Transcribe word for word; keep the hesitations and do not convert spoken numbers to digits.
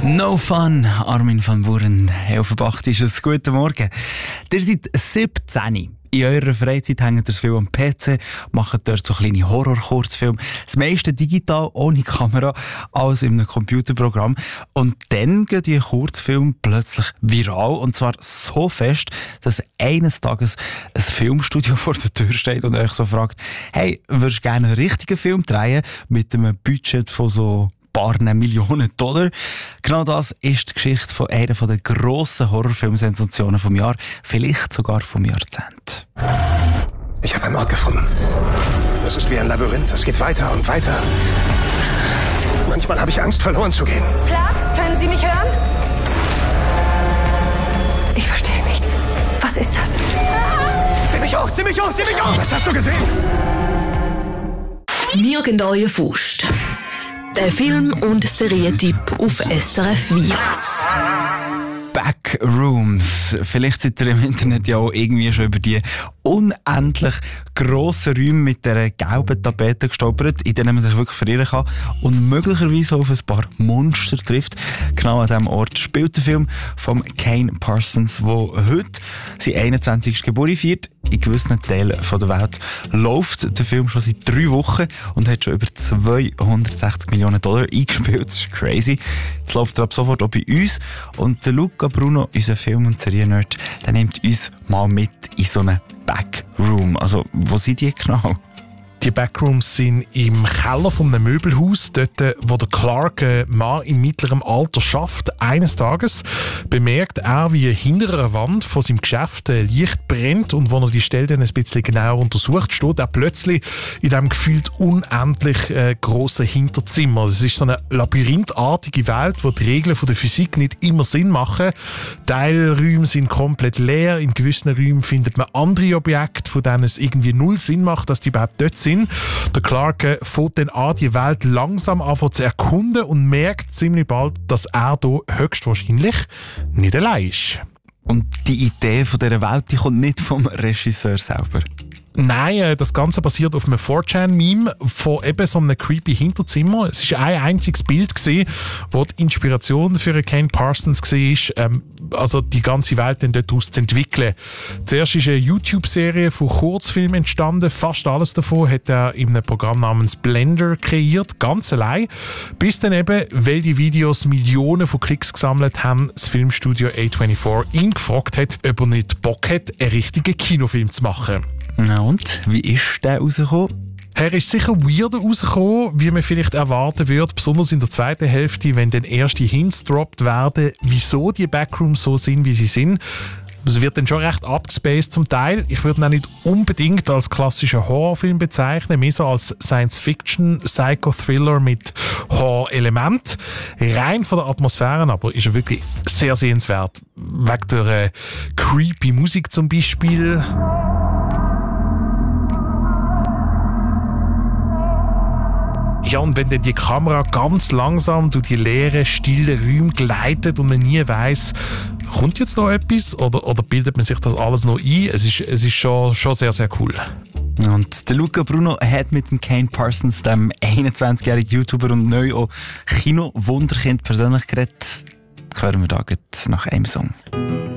No Fun, Armin van Buuren. Hey, auf der Bacht ist es guten Morgen. Ihr seid siebzehn. In eurer Freizeit hängt ihr viel am P C, macht dort so kleine Horror-Kurzfilme. Das meiste digital, ohne Kamera, alles in einem Computerprogramm. Und dann gehen die Kurzfilme plötzlich viral. Und zwar so fest, dass eines Tages ein Filmstudio vor der Tür steht und euch so fragt, hey, würdest du gerne einen richtigen Film drehen mit einem Budget von so paar Millionen Dollar. Genau das ist die Geschichte von einer der grossen Horrorfilmsensationen vom Jahr, vielleicht sogar vom Jahrzehnt. Ich habe einen Ort gefunden. Das ist wie ein Labyrinth. Es geht weiter und weiter. Manchmal habe ich Angst, verloren zu gehen. Clark, können Sie mich hören? Ich verstehe nicht. Was ist das? Zieh mich hoch, zieh mich hoch, zieh mich hoch! Was hast du gesehen? Nirgendwo Faust. Der Film- und Serientipp auf S R F Virus. Backrooms. Vielleicht seid ihr im Internet ja auch irgendwie schon über die unendlich grossen Räume mit dieser gelben Tapete gestolpert, in denen man sich wirklich verirren kann und möglicherweise auf ein paar Monster trifft. Genau an diesem Ort spielt der Film von Kane Parsons, der heute sein einundzwanzigsten Geburtstag feiert. In gewissen Teilen der Welt läuft der Film schon seit drei Wochen und hat schon über zweihundertsechzig Millionen Dollar eingespielt. Das ist crazy. Jetzt läuft er ab sofort auch bei uns. Und der Luca Bruno, unser Film- und Serien-Nerd, der nimmt uns mal mit in so einen Backroom. Also, wo sind die genau? Die Backrooms sind im Keller von einem Möbelhaus, dort, wo der Clark, ein Mann im mittleren Alter, schafft. Eines Tages bemerkt er, wie hinter einer Wand von seinem Geschäft Licht brennt, und als er die Stelle dann ein bisschen genauer untersucht, steht er plötzlich in diesem gefühlt unendlich äh, grossen Hinterzimmer. Das ist so eine labyrinthartige Welt, wo die Regeln von der Physik nicht immer Sinn machen. Teilräume sind komplett leer, in gewissen Räumen findet man andere Objekte, von denen es irgendwie null Sinn macht, dass die überhaupt dort sind. Der Clark äh, fängt dann an, die Welt langsam anfangen zu erkunden und merkt ziemlich bald, dass er hier höchstwahrscheinlich nicht allein ist. Und die Idee von dieser Welt, die kommt nicht vom Regisseur selber. Nein, das Ganze basiert auf einem four chan Meme von eben so einem creepy Hinterzimmer. Es war ein einziges Bild gewesen, wo die Inspiration für Kane Parsons war, ähm, also die ganze Welt dann dort aus zu entwickeln. Zuerst ist eine YouTube-Serie von Kurzfilmen entstanden. Fast alles davon hat er in einem Programm namens Blender kreiert, ganz allein. Bis dann eben, weil die Videos Millionen von Klicks gesammelt haben, das Filmstudio A vierundzwanzig ihn gefragt hat, ob er nicht Bock hat, einen richtigen Kinofilm zu machen. Na und? Wie ist der rausgekommen? Er ist sicher weirder rausgekommen, wie man vielleicht erwarten würde, besonders in der zweiten Hälfte, wenn dann erste Hints droppt werden, wieso die Backrooms so sind, wie sie sind. Es wird dann schon recht abgespaced zum Teil. Ich würde ihn auch nicht unbedingt als klassischen Horrorfilm bezeichnen, mehr so als Science-Fiction, Psycho-Thriller mit Horror-Element. Rein von der Atmosphäre aber ist er wirklich sehr sehenswert. Wegen der äh, creepy Musik zum Beispiel. Ja, und wenn dann die Kamera ganz langsam durch die leeren, stillen Räume gleitet und man nie weiss, kommt jetzt noch etwas oder, oder bildet man sich das alles noch ein? Es ist, es ist schon, schon sehr, sehr cool. Und der Luca Bruno hat mit dem Kane Parsons, dem einundzwanzigjährigen YouTuber und neu auch Kino-Wunderkind, persönlich geredet. Das hören wir da nach einem Song.